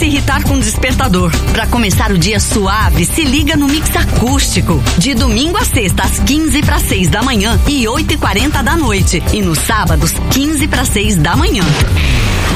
se irritar com despertador. Pra começar o dia suave, se liga no Mix Acústico. De domingo a sexta, às 15:06 da manhã e 8:40 da noite. E nos sábados, 15:06 da manhã.